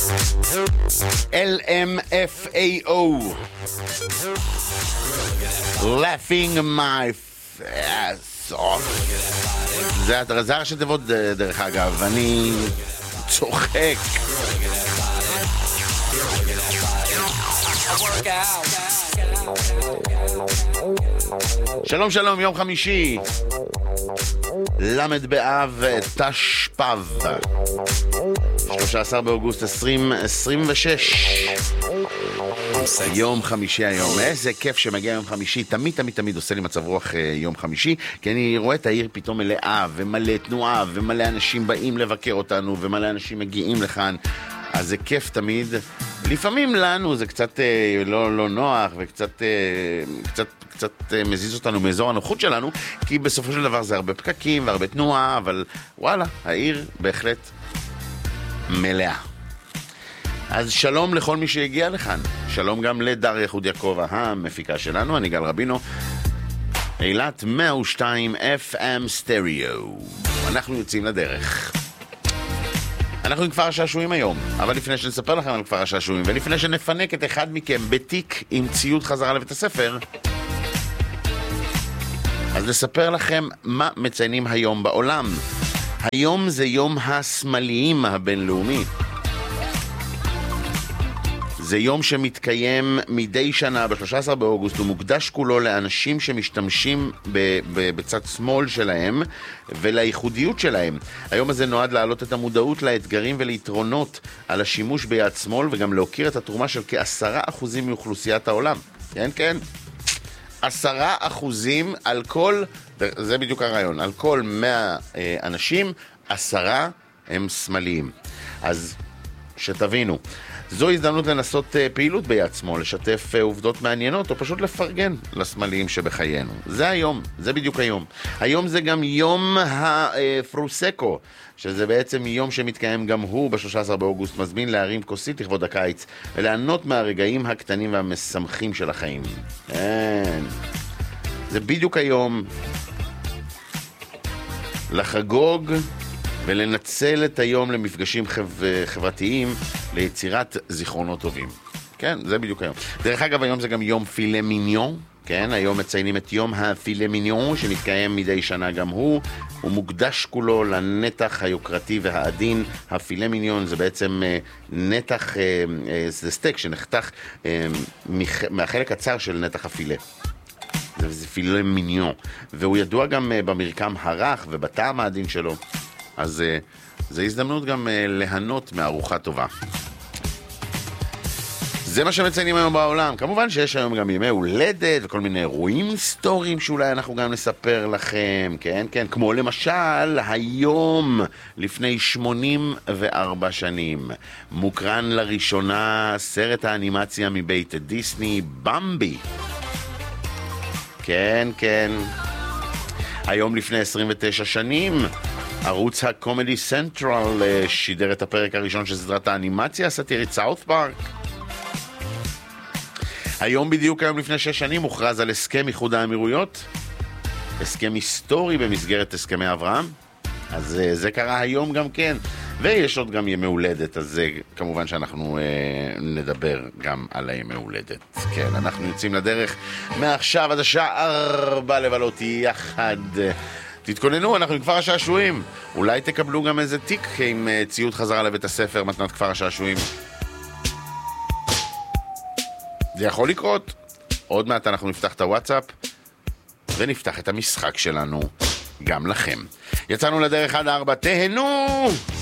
LMFAO, Laughing my ass off. זה ראשי תיבות דרך אגב, אני צוחק. שלום שלום, יום חמישי למד באב תשפ"ב, 13 באוגוסט 2026. יום חמישי היום, איזה כיף שמגיע יום חמישי. תמיד עושה לי מצב רוח יום חמישי, כי אני רואה את העיר פתאום מלאה ומלא תנועה ומלא אנשים באים לבקר אותנו ומלא אנשים מגיעים לכאן, אז זה כיף תמיד. לפעמים לנו זה קצת לא נוח וקצת מזיז אותנו מאזור הנוחות שלנו, כי בסופו של דבר זה הרבה פקקים והרבה תנועה, אבל וואלה, העיר בהחלט מלאה. אז שלום לכל מי שהגיע לכאן, שלום גם לדריה חוד יעקב המפיקה שלנו, אני גל רבינו, אילת 102 FM סטריאו. אנחנו יוצאים לדרך. אנחנו עם כפר השעשועים היום, אבל לפני שנספר לכם על כפר השעשועים ולפני שנפנק את אחד מכם בתיק עם ציוד חזרה לבית הספר, אז נספר לכם מה מציינים היום בעולם. היום זה יום השמאליים הבינלאומי. זה יום שמתקיים מדי שנה ב-13 באוגוסט, הוא מוקדש כולו לאנשים שמשתמשים בצד שמאל שלהם ולייחודיות שלהם. היום הזה נועד להעלות את המודעות לאתגרים וליתרונות על השימוש ביד שמאל, וגם להוקיר את התרומה של כ10% מאוכלוסיית העולם. כן, 10% על כל, זה בדיוק הרעיון, על כל 100 אנשים, 10 הם שמאליים. אז שתבינו, זו הזדמנות לנסות פעילות ביד שמאל, לשתף עובדות מעניינות, או פשוט לפרגן לשמאליים שבחיינו. זה היום, זה בדיוק היום. היום זה גם יום הפרוסקו, שזה בעצם יום שמתקיים גם הוא ב-13 באוגוסט, מזמין להרים כוסית לכבוד הקיץ, ולענות מהרגעים הקטנים והמשמחים של החיים. כן. זה בדיוק היום לחגוג ולנצל את היום למפגשים חברתיים, ליצירת זיכרונות טובים. כן, זה בדיוק היום. דרך אגב, היום זה גם יום פילה מיניון. כן, היום מציינים את יום הפילה מיניון, שמתקיים מדי שנה גם הוא. הוא מוקדש כולו לנתח היוקרתי והעדין. הפילה מיניון זה בעצם נתח, זה סטייק שנחתך מהחלק הצר של נתח הפילה. זה פילה מיניון. והוא ידוע גם במרקם הרך ובטעם העדין שלו. אז זה הזדמנות גם ליהנות מארוחה טובה. זה מה שמציינים היום בעולם. כמובן שיש היום גם ימי הולדת וכל מיני אירועים היסטוריים שאולי אנחנו גם נספר לכם, כן, כמו למשל היום לפני 84 שנים מוקרן לראשונה סרט האנימציה מבית דיסני, במבי. כן. היום לפני 29 שנים ערוץ הקומדי סנטרל שידר את הפרק הראשון של סדרת האנימציה הסאטירית סאות' פארק. היום בדיוק, היום לפני 6 שנים, הוכרז על הסכם איחוד האמירויות, הסכם היסטורי במסגרת הסכמי אברהם. אז זה קרה היום גם כן, ויש עוד גם ימי הולדת, אז כמובן שאנחנו נדבר גם על הימי הולדת. כן, אנחנו יוצאים לדרך מעכשיו עד השעה 4 לבלות יחד. תתכוננו, אנחנו עם כפר השעשועים. אולי תקבלו גם איזה תיק עם ציוד חזרה לבית הספר, מתנת כפר השעשועים. זה יכול לקרות. עוד מעט אנחנו נפתח את הוואטסאפ ונפתח את המשחק שלנו גם לכם. יצאנו לדרך עד 4, תהנו!